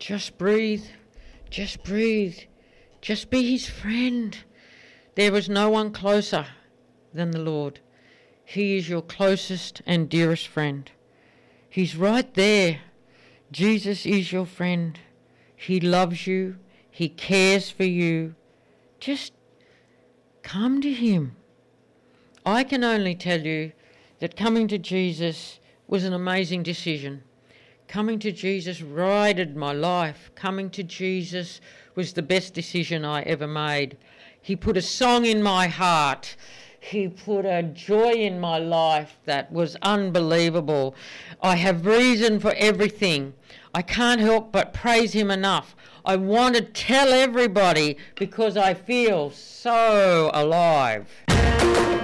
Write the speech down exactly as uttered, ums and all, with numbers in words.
Just breathe. Just breathe. Just be his friend. There is no one closer than the Lord. He is your closest and dearest friend. He's right there. Jesus is your friend. He loves you. He cares for you. Just come to him. I can only tell you that coming to Jesus was an amazing decision. Coming to Jesus righted my life. Coming to Jesus was the best decision I ever made. He put a song in my heart. He put a joy in my life that was unbelievable. I have reason for everything. I can't help but praise him enough. I want to tell everybody because I feel so alive.